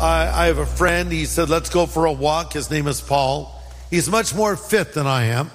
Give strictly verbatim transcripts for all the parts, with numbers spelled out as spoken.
I, I have a friend. He said, let's go for a walk. His name is Paul. He's much more fit than I am.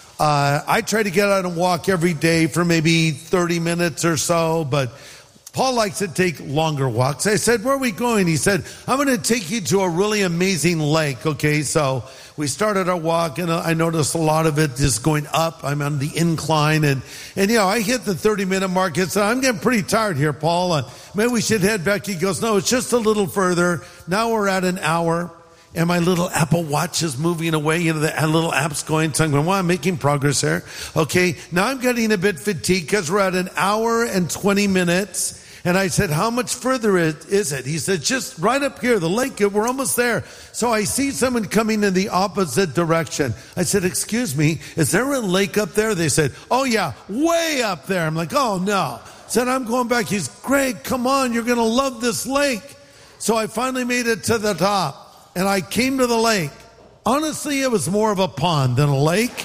Uh, I try to get out and walk every day for maybe thirty minutes or so, but Paul likes to take longer walks. I said, where are we going? He said, I'm going to take you to a really amazing lake. Okay, so we started our walk, and I noticed a lot of it is going up. I'm on the incline, and, and you know, I hit the thirty-minute mark. I said, I'm getting pretty tired here, Paul. Uh, maybe we should head back. He goes, no, it's just a little further. Now we're at an hour. And my little Apple Watch is moving away. You know, the little app's going. So I'm going, well, I'm making progress there. Okay, now I'm getting a bit fatigued because we're at an hour and twenty minutes. And I said, how much further is it? He said, just right up here, the lake, we're almost there. So I see someone coming in the opposite direction. I said, excuse me, is there a lake up there? They said, oh yeah, way up there. I'm like, oh no. I said, I'm going back. He's, Greg, come on, you're going to love this lake. So I finally made it to the top. And I came to the lake. Honestly, it was more of a pond than a lake.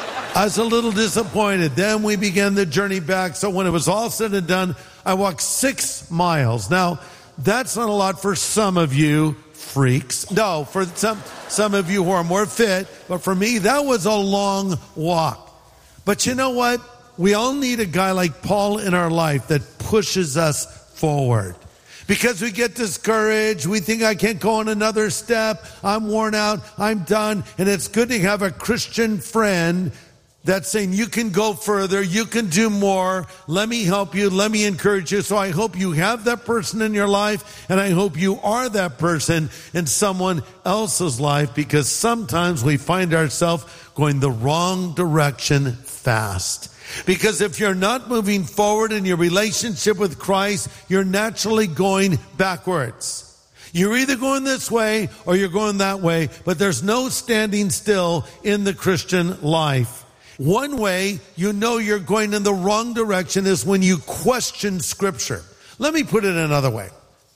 I was a little disappointed. Then we began the journey back. So when it was all said and done, I walked six miles. Now, that's not a lot for some of you freaks. No, for some, some of you who are more fit. But for me, that was a long walk. But you know what? We all need a guy like Paul in our life that pushes us forward. Because we get discouraged, we think I can't go on another step, I'm worn out, I'm done. And it's good to have a Christian friend that's saying you can go further, you can do more, let me help you, let me encourage you. So I hope you have that person in your life, and I hope you are that person in someone else's life, because sometimes we find ourselves going the wrong direction fast. Because if you're not moving forward in your relationship with Christ, you're naturally going backwards. You're either going this way or you're going that way, but there's no standing still in the Christian life. One way you know you're going in the wrong direction is when you question Scripture. Let me put it another way.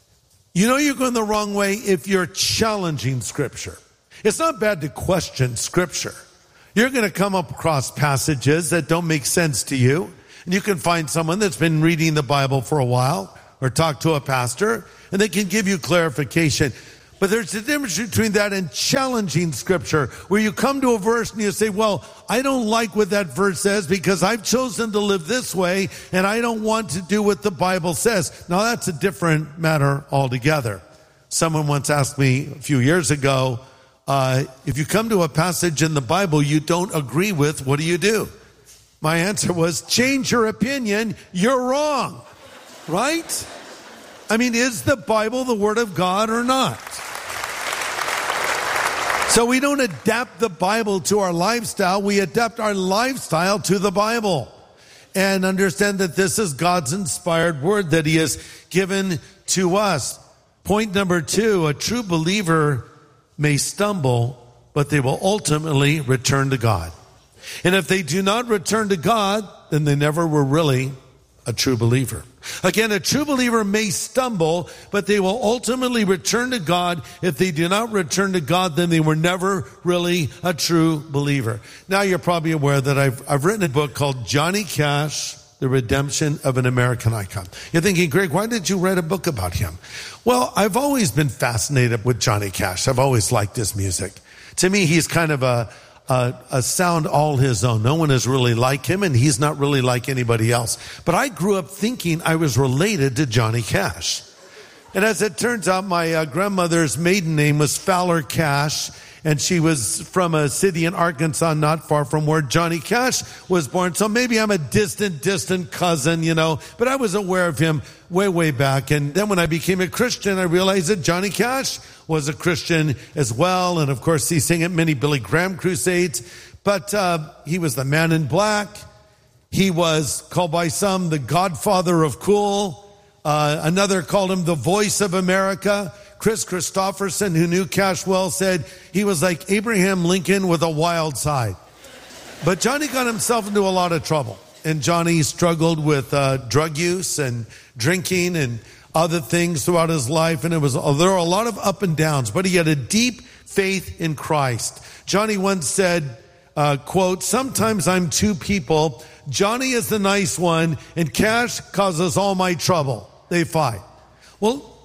You know you're going the wrong way if you're challenging Scripture. It's not bad to question Scripture. You're going to come up across passages that don't make sense to you. And you can find someone that's been reading the Bible for a while or talk to a pastor, and they can give you clarification. But there's a difference between that and challenging Scripture, where you come to a verse and you say, well, I don't like what that verse says because I've chosen to live this way and I don't want to do what the Bible says. Now, that's a different matter altogether. Someone once asked me a few years ago, Uh, if you come to a passage in the Bible you don't agree with, what do you do? My answer was, change your opinion, you're wrong. Right? I mean, is the Bible the Word of God or not? So we don't adapt the Bible to our lifestyle, we adapt our lifestyle to the Bible. And understand that this is God's inspired word that He has given to us. Point number two, a true believer may stumble, but they will ultimately return to God. And if they do not return to God, then they never were really a true believer. Again, a true believer may stumble, but they will ultimately return to God. If they do not return to God, then they were never really a true believer. Now you're probably aware that I've, I've written a book called Johnny Cash, The Redemption of an American Icon. You're thinking, Greg, why did you write a book about him? Well, I've always been fascinated with Johnny Cash. I've always liked his music. To me, he's kind of a, a, a sound all his own. No one is really like him, and he's not really like anybody else. But I grew up thinking I was related to Johnny Cash. And as it turns out, my uh, grandmother's maiden name was Fowler Cash, and she was from a city in Arkansas not far from where Johnny Cash was born. So maybe I'm a distant, distant cousin, you know, but I was aware of him way, way back. And then when I became a Christian, I realized that Johnny Cash was a Christian as well. And of course, he sang at many Billy Graham crusades. But uh, he was the Man in Black. He was called by some the Godfather of Cool. Uh, another called him the Voice of America. Chris Christopherson, who knew Cash well, said he was like Abraham Lincoln with a wild side. But Johnny got himself into a lot of trouble. And Johnny struggled with uh, drug use and drinking and other things throughout his life. And it was there were a lot of up and downs. But he had a deep faith in Christ. Johnny once said, uh, quote, sometimes I'm two people. Johnny is the nice one, and Cash causes all my trouble. They fight. Well,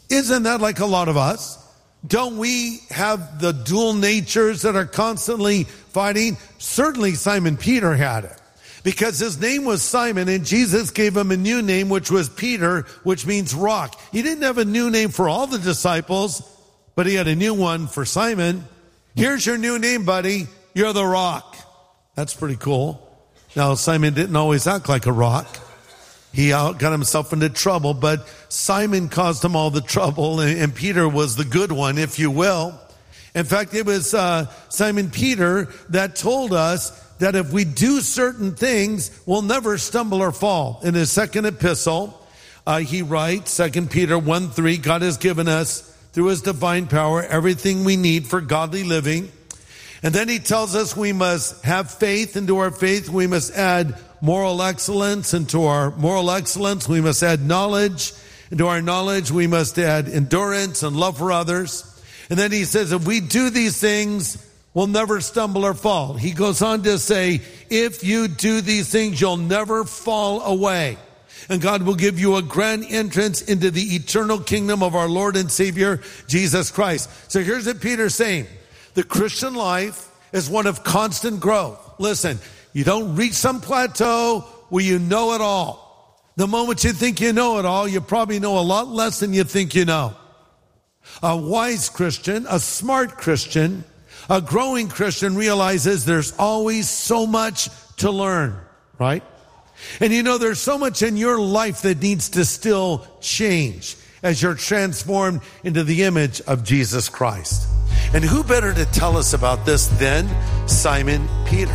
Isn't that like a lot of us? Don't we have the dual natures that are constantly fighting? Certainly Simon Peter had it, because his name was Simon and Jesus gave him a new name, which was Peter, which means rock. He didn't have a new name for all the disciples, but he had a new one for Simon. Here's your new name, buddy. You're the rock. That's pretty cool. Now, Simon didn't always act like a rock. He got himself into trouble, but Simon caused him all the trouble, and, and Peter was the good one, if you will. In fact, it was uh, Simon Peter that told us that if we do certain things, we'll never stumble or fall. In his second epistle, uh, he writes, Second Peter one three, God has given us, through his divine power, everything we need for godly living. And then he tells us we must have faith, and to our faith we must add moral excellence, and to our moral excellence we must add knowledge, and to our knowledge we must add endurance and love for others. And then he says if we do these things, we'll never stumble or fall. He goes on to say, if you do these things, you'll never fall away. And God will give you a grand entrance into the eternal kingdom of our Lord and Savior, Jesus Christ. So here's what Peter's saying. The Christian life is one of constant growth. Listen, you don't reach some plateau where you know it all. The moment you think you know it all, you probably know a lot less than you think you know. A wise Christian, a smart Christian, a growing Christian realizes there's always so much to learn, right? And you know, there's so much in your life that needs to still change as you're transformed into the image of Jesus Christ. And who better to tell us about this than Simon Peter?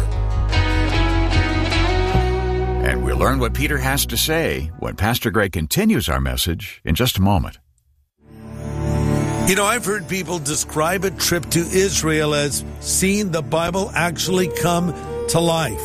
And we'll learn what Peter has to say when Pastor Greg continues our message in just a moment. You know, I've heard people describe a trip to Israel as seeing the Bible actually come to life.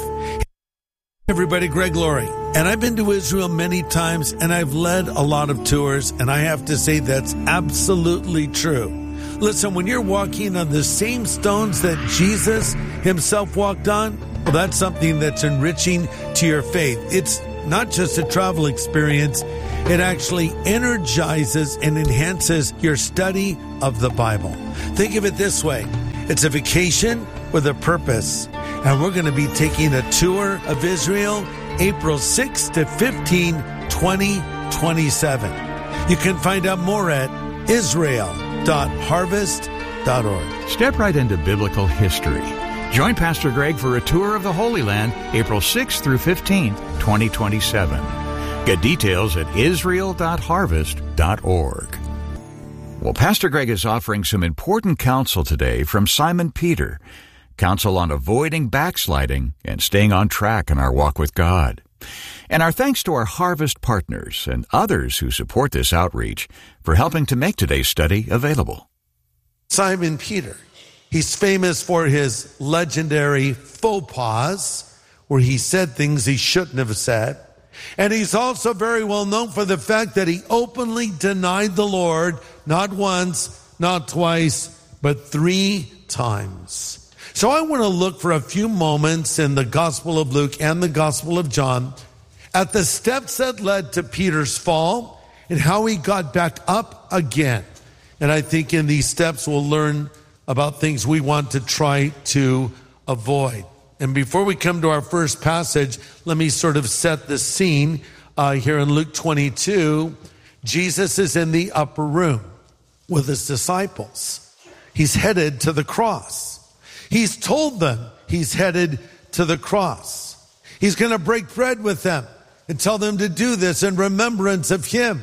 Everybody, Greg Laurie. And I've been to Israel many times, and I've led a lot of tours, and I have to say that's absolutely true. Listen, when you're walking on the same stones that Jesus himself walked on, well, that's something that's enriching to your faith. It's not just a travel experience. It actually energizes and enhances your study of the Bible. Think of it this way. It's a vacation with a purpose. And we're going to be taking a tour of Israel April sixth to fifteenth, twenty twenty-seven. You can find out more at israel dot harvest dot org. Step right into biblical history. Join Pastor Greg for a tour of the Holy Land April sixth through fifteenth, twenty twenty-seven. Get details at israel dot harvest dot org. Well, Pastor Greg is offering some important counsel today from Simon Peter. Counsel on avoiding backsliding and staying on track in our walk with God. And our thanks to our Harvest partners and others who support this outreach for helping to make today's study available. Simon Peter, he's famous for his legendary faux pas, where he said things he shouldn't have said. And he's also very well known for the fact that he openly denied the Lord, not once, not twice, but three times. So I want to look for a few moments in the Gospel of Luke and the Gospel of John at the steps that led to Peter's fall and how he got back up again. And I think in these steps we'll learn about things we want to try to avoid. And before we come to our first passage, let me sort of set the scene uh, here in Luke twenty-two. Jesus is in the upper room with his disciples. He's headed to the cross. He's told them he's headed to the cross. He's going to break bread with them and tell them to do this in remembrance of him.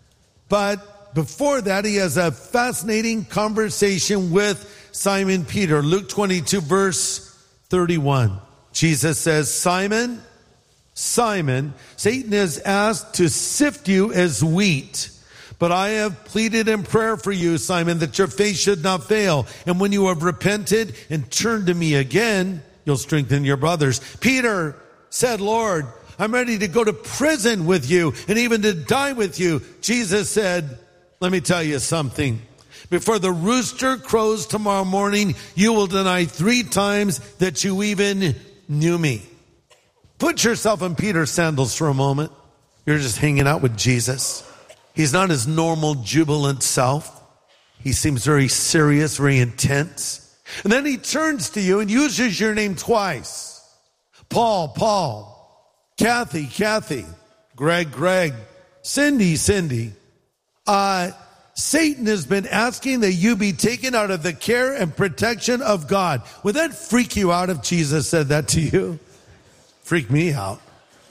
But before that, he has a fascinating conversation with Simon Peter. Luke twenty-two, verse thirty-one. Jesus says, Simon, Simon, Satan is asked to sift you as wheat. But I have pleaded in prayer for you, Simon, that your faith should not fail. And when you have repented and turned to me again, you'll strengthen your brothers. Peter said, Lord, I'm ready to go to prison with you and even to die with you. Jesus said, let me tell you something. Before the rooster crows tomorrow morning, you will deny three times that you even knew me. Put yourself in Peter's sandals for a moment. You're just hanging out with Jesus. He's not his normal jubilant self. He seems very serious, very intense. And then he turns to you and uses your name twice. Paul, Paul, Kathy, Kathy, Greg, Greg, Cindy, Cindy. Uh, Satan has been asking that you be taken out of the care and protection of God. Would that freak you out if Jesus said that to you? Freak me out.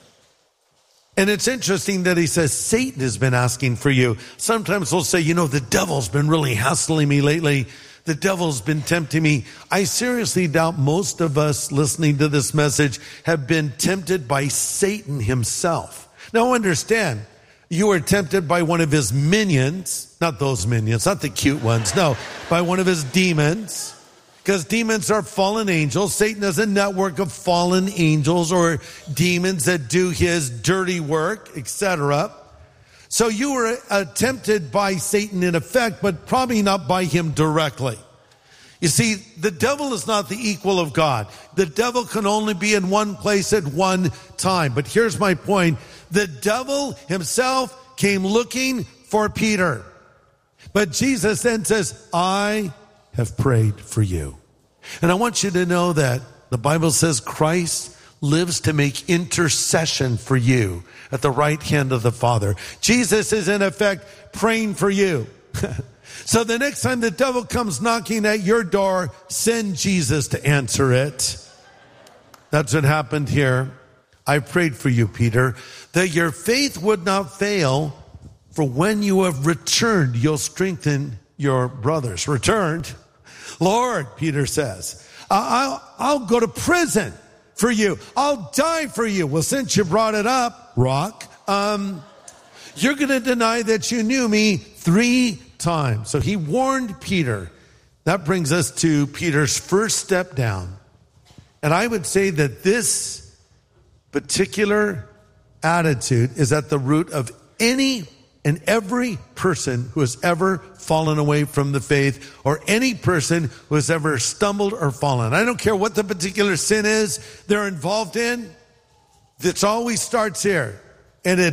And it's interesting that he says Satan has been asking for you. Sometimes we'll say, you know, the devil's been really hassling me lately. The devil's been tempting me. I seriously doubt most of us listening to this message have been tempted by Satan himself. Now understand, you were tempted by one of his minions, not those minions, not the cute ones, no, by one of his demons. Because demons are fallen angels. Satan has a network of fallen angels or demons that do his dirty work, et cetera. So you were uh, tempted by Satan in effect, but probably not by him directly. You see, the devil is not the equal of God. The devil can only be in one place at one time. But here's my point. The devil himself came looking for Peter. But Jesus then says, I have prayed for you. And I want you to know that the Bible says Christ lives to make intercession for you at the right hand of the Father. Jesus is in effect praying for you. So the next time the devil comes knocking at your door, send Jesus to answer it. That's what happened here. I prayed for you, Peter, that your faith would not fail, for when you have returned, you'll strengthen your brothers. Returned? Lord, Peter says, I'll, I'll go to prison for you. I'll die for you. Well, since you brought it up, Rock, um, you're going to deny that you knew me three times. So he warned Peter. That brings us to Peter's first step down. And I would say that this particular attitude is at the root of any and every person who has ever fallen away from the faith, or any person who has ever stumbled or fallen. I don't care what the particular sin is they're involved in. It always starts here, and it's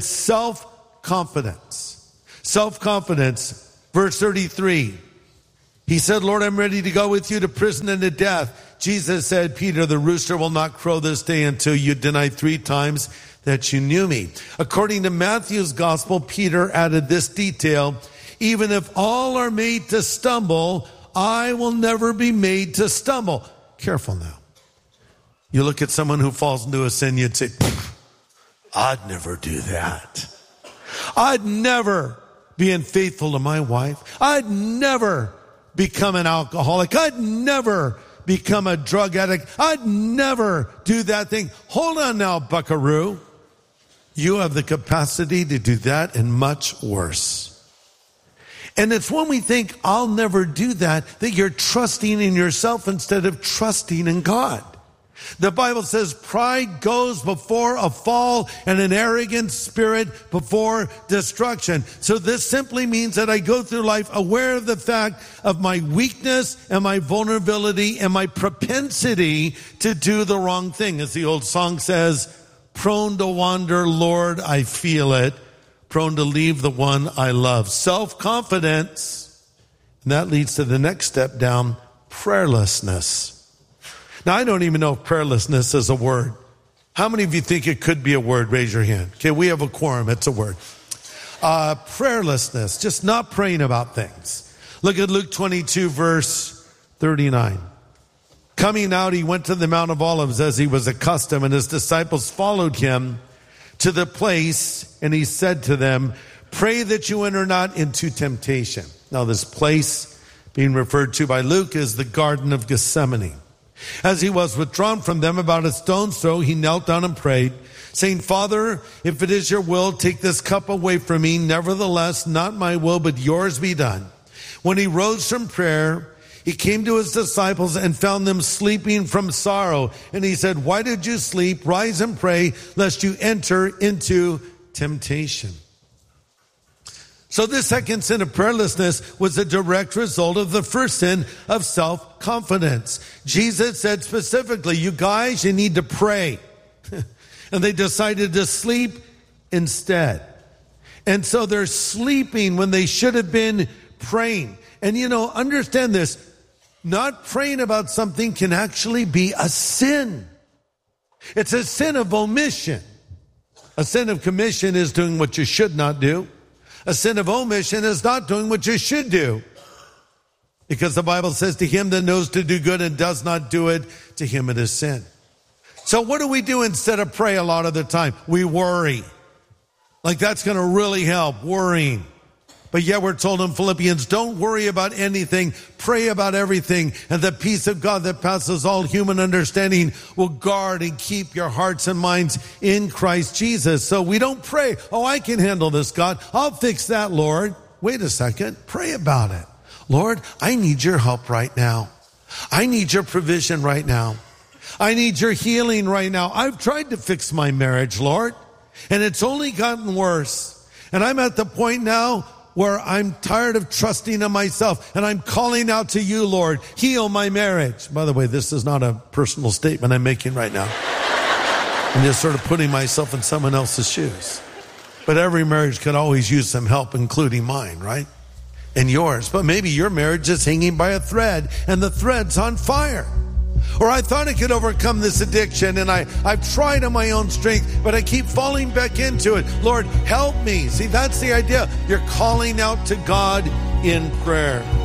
self-confidence. Self-confidence. Verse thirty-three. He said, Lord, I'm ready to go with you to prison and to death. Jesus said, Peter, the rooster will not crow this day until you deny three times that you knew me. According to Matthew's gospel, Peter added this detail: even if all are made to stumble, I will never be made to stumble. Careful now. You look at someone who falls into a sin, you'd say, I'd never do that. I'd never be unfaithful to my wife. I'd never become an alcoholic. I'd never become a drug addict. I'd never do that thing. Hold on now, buckaroo. You have the capacity to do that and much worse. And it's when we think, I'll never do that, that you're trusting in yourself instead of trusting in God. The Bible says pride goes before a fall and an arrogant spirit before destruction. So this simply means that I go through life aware of the fact of my weakness and my vulnerability and my propensity to do the wrong thing. As the old song says, prone to wander, Lord, I feel it. Prone to leave the one I love. Self-confidence. And that leads to the next step down, prayerlessness. Now, I don't even know if prayerlessness is a word. How many of you think it could be a word? Raise your hand. Okay, we have a quorum. It's a word. Uh, prayerlessness, just not praying about things. Look at Luke twenty-two, verse thirty-nine. Coming out, he went to the Mount of Olives as he was accustomed, and his disciples followed him to the place, and he said to them, pray that you enter not into temptation. Now, this place being referred to by Luke is the Garden of Gethsemane. As he was withdrawn from them about a stone's throw, he knelt down and prayed, saying, Father, if it is your will, take this cup away from me. Nevertheless, not my will, but yours be done. When he rose from prayer, he came to his disciples and found them sleeping from sorrow. And he said, why did you sleep? Rise and pray, lest you enter into temptation. So this second sin of prayerlessness was a direct result of the first sin of self-confidence. Jesus said specifically, you guys, you need to pray. And they decided to sleep instead. And so they're sleeping when they should have been praying. And you know, understand this, not praying about something can actually be a sin. It's a sin of omission. A sin of commission is doing what you should not do. A sin of omission is not doing what you should do. Because the Bible says, to him that knows to do good and does not do it, to him it is sin. So what do we do instead of pray a lot of the time? We worry. Like that's going to really help, worrying. But yet we're told in Philippians, don't worry about anything, pray about everything, and the peace of God that passes all human understanding will guard and keep your hearts and minds in Christ Jesus. So we don't pray, oh, I can handle this, God. I'll fix that, Lord. Wait a second, pray about it. Lord, I need your help right now. I need your provision right now. I need your healing right now. I've tried to fix my marriage, Lord, and it's only gotten worse. And I'm at the point now where I'm tired of trusting in myself, and I'm calling out to you, Lord, heal my marriage. By the way, this is not a personal statement I'm making right now. I'm just sort of putting myself in someone else's shoes. But every marriage could always use some help, including mine, right? And yours. But maybe your marriage is hanging by a thread, and the thread's on fire. Or I thought I could overcome this addiction, and I, I've tried on my own strength, but I keep falling back into it. Lord, help me. See, that's the idea. You're calling out to God in prayer.